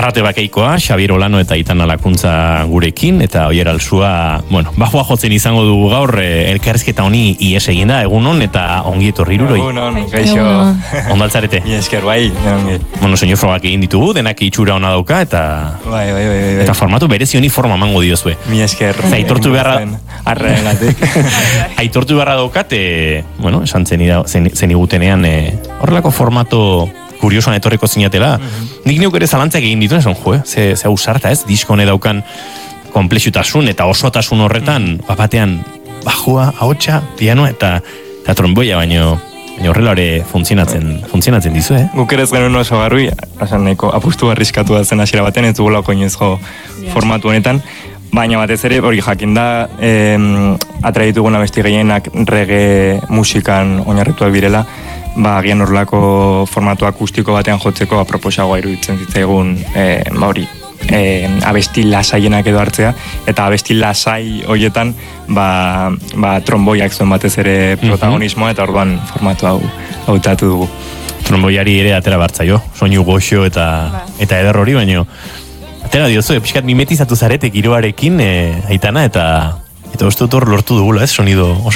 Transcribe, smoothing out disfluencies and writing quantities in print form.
Arrate Bakeikoa, Xabier Olano eta Aitana Lakuntza gurekin, eta Oier Alsua, bajua jotzen izango dugu gaur, elkarrizketa honi ies eginda, egunon, eta ongi etorri iruroi. Egunon, gaixo. Ondaltzarete. Esker, bai. Soinu frogak egin ditugu, denak itxura ona dauka, eta... Bai. Eta formatu berezi honi forma mango diozue. Mi esker. Aitortu beharra... Arregatik. Aitortu beharra daukat, esan zenigutenean, horrelako formato... kuriosoan etorriko zinatela, nik neuk ere zalantzak egin ditu, ze ausarta ez, disko hone daukan komplexutasun eta osotasun horretan, batean bajua, ahotsa, pianoa eta tromboia, baino horrela ere funtzionatzen dizu, Guk ere ez genuen oso garbi, nahiko apustu arriskatu da zen hasiera baten, ez dugulako inoizko formatu honetan, baina batez ere, hori jakinda, atraitugun abesti gehienak reggae musikan oinarrituak birela, agian horrelako formatu akustiko batean jotzeko aproposagoa iruditzen zitzaigun abesti lasaienak edo hartzea, eta abesti lasai horietan tromboiak zuen batez ere protagonismoa, eta orduan formatu hau hautatu dugu. Tromboiari ere atera bartzaio, soinu goxo eta eder hori, baino atera diozu, pixkat mimetizatu zarete giroarekin, Aitana, eta uste dut hor lortu dugula, sonido oso